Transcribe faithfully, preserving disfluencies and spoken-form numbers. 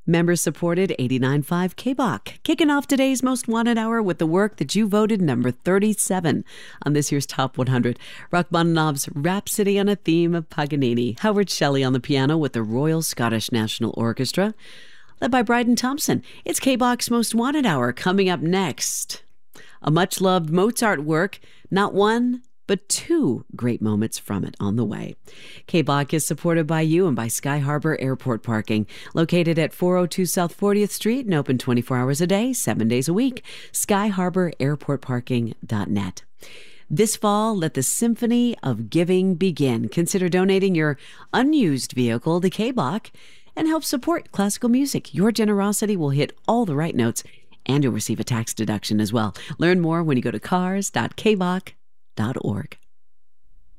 Members supported eighty-nine point five K B O C, kicking off today's Most Wanted Hour with the work that you voted number thirty-seven on this year's Top one hundred. Rachmaninoff's Rhapsody on a Theme of Paganini. Howard Shelley on the piano with the Royal Scottish National Orchestra, led by Bryden Thompson. It's K B O C's Most Wanted Hour. Coming up next, a much-loved Mozart work, not one, but two great moments from it on the way. K B O C is supported by you and by Sky Harbor Airport Parking, located at four oh two South fortieth Street and open twenty-four hours a day, seven days a week. sky harbor airport parking dot net. This fall, let the symphony of giving begin. Consider donating your unused vehicle to K B O C and help support classical music. Your generosity will hit all the right notes, and you'll receive a tax deduction as well. Learn more when you go to cars dot k b o c dot org.